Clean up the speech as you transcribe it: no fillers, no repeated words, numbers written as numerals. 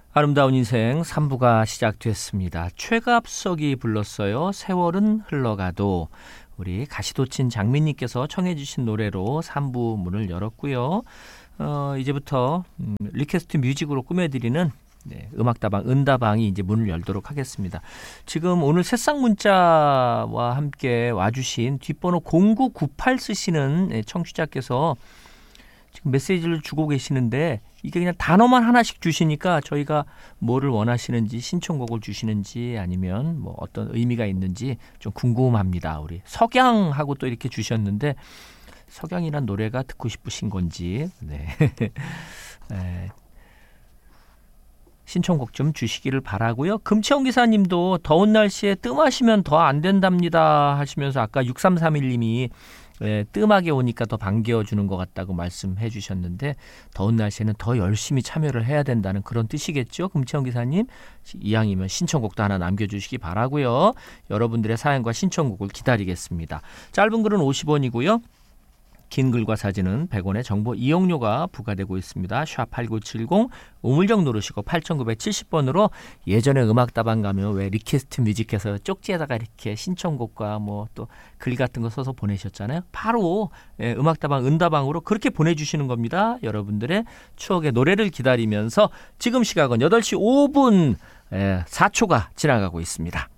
아름다운 인생 3부가 시작됐습니다. 최갑석이 불렀어요. 세월은 흘러가도. 우리 가시도친 장민님께서 청해 주신 노래로 3부 문을 열었고요. 이제부터 리퀘스트 뮤직으로 꾸며드리는 음악다방 은다방이 이제 문을 열도록 하겠습니다. 지금 오늘 새싹 문자와 함께 와주신 뒷번호 0998 쓰시는 청취자께서 지금 메시지를 주고 계시는데 이게 그냥 단어만 하나씩 주시니까 저희가 뭐를 원하시는지 신청곡을 주시는지 아니면 뭐 어떤 의미가 있는지 좀 궁금합니다. 우리 석양하고 또 이렇게 주셨는데 석양이란 노래가 듣고 싶으신 건지 신청곡 좀 주시기를 바라고요. 금치영 기사님도 더운 날씨에 뜸하시면 더 안 된답니다 하시면서 아까 6331님이 뜸하게 오니까 더 반겨주는 것 같다고 말씀해 주셨는데 더운 날씨에는 더 열심히 참여를 해야 된다는 그런 뜻이겠죠. 금치영 기사님 이왕이면 신청곡도 하나 남겨주시기 바라고요. 여러분들의 사연과 신청곡을 기다리겠습니다. 짧은 글은 50원이고요. 긴 글과 사진은 100원의 정보 이용료가 부과되고 있습니다. 샵8970 우물정 누르시고 8970번으로 예전에 음악다방 가면 왜 리퀘스트 뮤직해서 쪽지에다가 이렇게 신청곡과 뭐 또 글 같은 거 써서 보내셨잖아요. 바로 음악다방 은다방으로 그렇게 보내주시는 겁니다. 여러분들의 추억의 노래를 기다리면서 지금 시각은 8시 5분 4초가 지나가고 있습니다.